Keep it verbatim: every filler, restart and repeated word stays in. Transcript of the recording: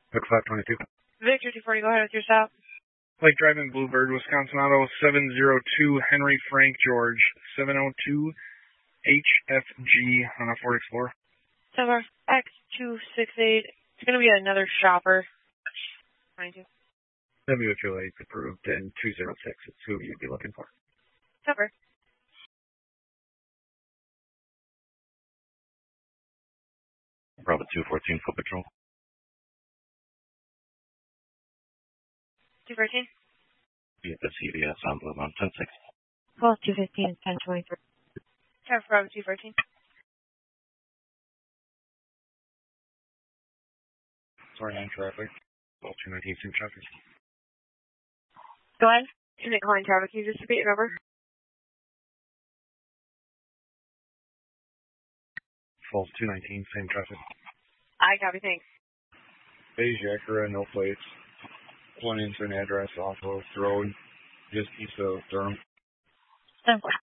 Look five twenty-two. Victor two forty, go ahead with your stop. Lake Drive in Bluebird, Wisconsin Auto seven zero two, Henry Frank George, seven oh two H F G on a Ford Explorer. Silver X two six eight. It's going to be another shopper. twenty-two. W H O eight approved, and two zero six. It's who you'd be looking for. Silver. Bravo two fourteen, full patrol. two fourteen. Be at the C V S on Blue Mountain, ten six. Well, two fifteen, ten twenty-three. Traffic Bravo two fourteen. Sorry, nine traffic. Well, two nineteen, same traffic. Go ahead. Unit calling traffic. Can you just repeat your number? Falls two nineteen, same traffic. I copy, thanks. Beige Acura, no plates. One inch an address off of the road, just east of Durham. Simple.